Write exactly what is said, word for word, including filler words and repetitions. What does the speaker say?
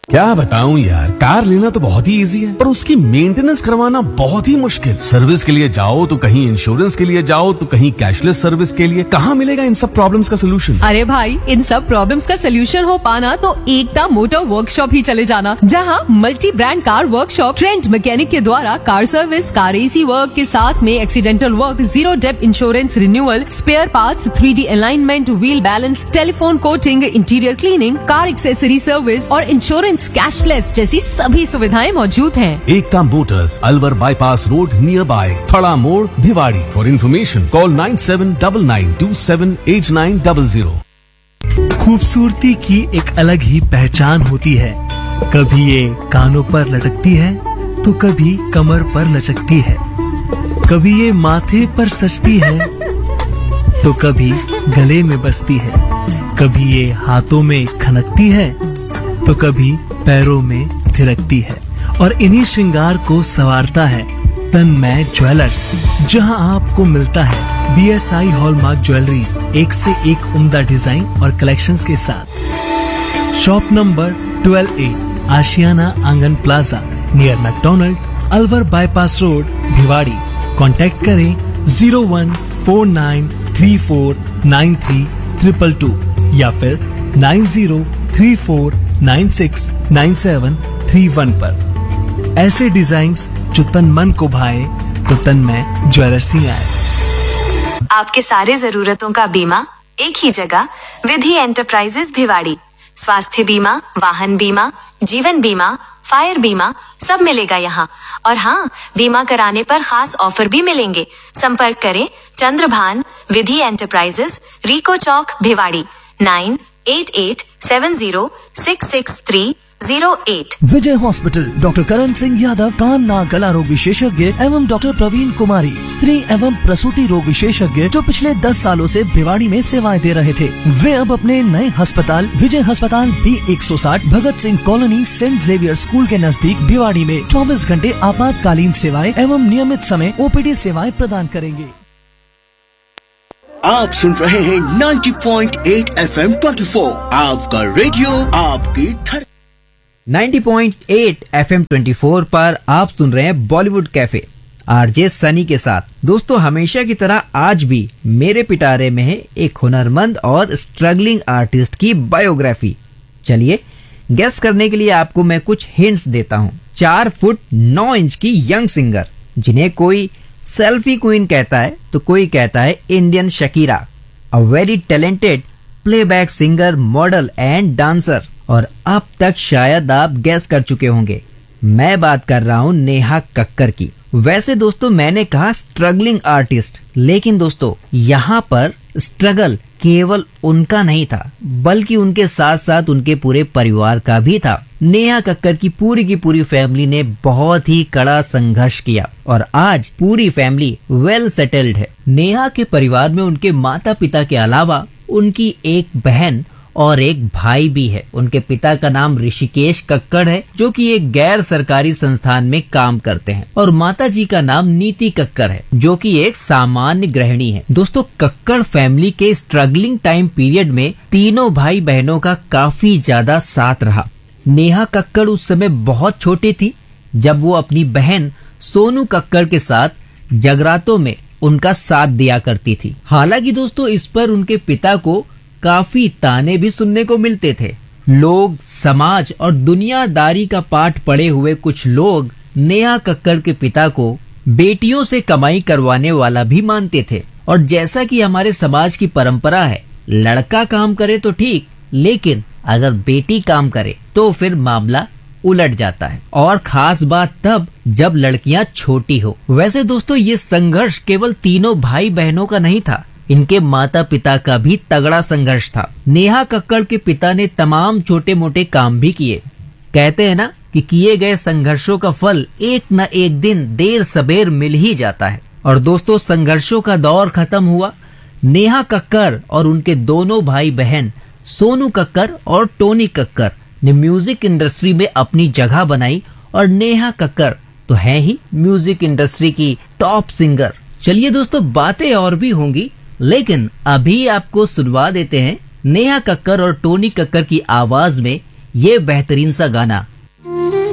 क्या बताऊं यार, कार लेना तो बहुत ही इजी है पर उसकी मेंटेनेंस करवाना बहुत ही मुश्किल। सर्विस के लिए जाओ तो कहीं इंश्योरेंस के लिए जाओ तो कहीं कैशलेस सर्विस के लिए। कहाँ मिलेगा इन सब प्रॉब्लम्स का सोल्यूशन? अरे भाई, इन सब प्रॉब्लम्स का सोल्यूशन हो पाना तो एकता मोटर वर्कशॉप ही चले जाना, जहां multi brand car workshop trend mechanic के द्वारा car service, car AC work के साथ में accidental work, zero depth insurance renewal, spare parts, three D alignment, wheel balance, telephone coating, interior cleaning, car accessory service और insurance cashless जैसी सभी सुविधाएं मौजूद हैं। एकता Motors, Alwar bypass road, near by थड़ा मोड़, Bhiwadi. For information call nine seven nine nine to seven eight nine zero zero. खूबसूरती की एक अलग ही पहचान होती है। कभी ये कानों पर लटकती है तो कभी कमर पर लचकती है, कभी ये माथे पर सजती है तो कभी गले में बसती है, कभी ये हाथों में खनकती है तो कभी पैरों में थिरकती है। और इन्हीं श्रृंगार को संवारता है तन्मय ज्वेलर्स, जहां आपको मिलता है B S I hallmark jewelleries, एक से एक उम्दा डिजाइन और कलेक्शंस के साथ। शॉप नंबर ट्वेल्व ए, आशियाना आंगन plaza, near McDonald, Alwar bypass road, Bhiwadi. Contact करें zero one four nine three four nine three triple two या फिर nine zero three four nine six nine seven three one पर। ऐसे designs जो तन मन को भाए तो तन्मय ज्वेलर्स ही आए। आपके सारे जरूरतों का बीमा एक ही जगह, विधि एंटरप्राइजेज भिवाड़ी। स्वास्थ्य बीमा, वाहन बीमा, जीवन बीमा, फायर बीमा सब मिलेगा यहाँ। और हाँ, बीमा कराने पर खास ऑफर भी मिलेंगे। संपर्क करें चंद्रभान विधि एंटरप्राइजेज, रिको चौक, Bhiwadi. Nine eight eight seven zero six six three zero eight. विजय हॉस्पिटल, डॉक्टर करण सिंह यादव, कान नाक गला रोग विशेषज्ञ एवं डॉक्टर प्रवीण कुमारी, स्त्री एवं प्रसूति रोग विशेषज्ञ, जो पिछले दस सालों से भिवाड़ी में सेवाएं दे रहे थे, वे अब अपने नए अस्पताल विजय अस्पताल बी एक सौ साठ Bhagat Singh colony, Saint Xavier school के नजदीक भिवाड़ी में चौबीस घंटे आपातकालीन सेवाएं एवं नियमित समय ओ पी डी सेवाएं प्रदान करेंगे। आप सुन रहे हैं ninety point eight F M चौबीस, आपका रेडियो, आपकी धड़कन। Ninety point eight F M चौबीस पर आप सुन रहे हैं बॉलीवुड कैफे आरजे सनी के साथ। दोस्तों, हमेशा की तरह आज भी मेरे पिटारे में है एक हुनरमंद और स्ट्रगलिंग आर्टिस्ट की बायोग्राफी। चलिए गेस करने के लिए आपको मैं कुछ हिंट्स देता हूँ। चार फुट नौ इंच की यंग सिंगर, जिन्हें कोई सेल्फी क्वीन कहता है तो कोई कहता है Indian Shakira. A very talented playback singer, model and dancer. और अब तक शायद आप गैस कर चुके होंगे, मैं बात कर रहा हूँ नेहा कक्कर की। वैसे दोस्तों, मैंने कहा स्ट्रगलिंग आर्टिस्ट, लेकिन दोस्तों यहाँ पर स्ट्रगल केवल उनका नहीं था, बल्कि उनके साथ साथ उनके पूरे परिवार का भी था। नेहा कक्कर की पूरी की पूरी फैमिली ने बहुत ही कड़ा संघर्ष किया और आज पूरी फैमिली वेल सेटल्ड है। नेहा के परिवार में उनके माता पिता के अलावा उनकी एक बहन और एक भाई भी है। उनके पिता का नाम ऋषिकेश कक्कड़ है, जो कि एक गैर सरकारी संस्थान में काम करते हैं, और माता जी का नाम नीति कक्कड़ है, जो कि एक सामान्य गृहिणी है। दोस्तों, कक्कड़ फैमिली के स्ट्रगलिंग टाइम पीरियड में तीनों भाई बहनों का काफी ज्यादा साथ रहा। नेहा कक्कड़ उस समय बहुत छोटी थी जब वो अपनी बहन सोनू कक्कड़ के साथ जगरातों में उनका साथ दिया करती थी। हालांकि दोस्तों, इस पर उनके पिता को काफी ताने भी सुनने को मिलते थे। लोग, समाज और दुनियादारी का पाठ पढ़े हुए कुछ लोग नेहा कक्कड़ के पिता को बेटियों से कमाई करवाने वाला भी मानते थे। और जैसा कि हमारे समाज की परंपरा है, लड़का काम करे तो ठीक, लेकिन अगर बेटी काम करे तो फिर मामला उलट जाता है। और खास बात तब जब लड़कियां छोटी हो। वैसे दोस्तों, ये संघर्ष केवल तीनों भाई बहनों का नहीं था, इनके माता पिता का भी तगड़ा संघर्ष था। नेहा कक्कड़ के पिता ने तमाम छोटे मोटे काम भी किए। कहते हैं ना कि किए गए संघर्षों का फल एक न एक दिन देर सबेर मिल ही जाता है। और दोस्तों, संघर्षों का दौर खत्म हुआ। नेहा कक्कड़ और उनके दोनों भाई बहन सोनू कक्कड़ और टोनी कक्कड़ ने म्यूजिक इंडस्ट्री में अपनी जगह बनाई। और नेहा कक्कड़ तो है ही म्यूजिक इंडस्ट्री की टॉप सिंगर। चलिए दोस्तों, बातें और भी होंगी, लेकिन अभी आपको सुनवा देते हैं नेहा कक्कड़ और टोनी कक्कड़ की आवाज में ये बेहतरीन सा गाना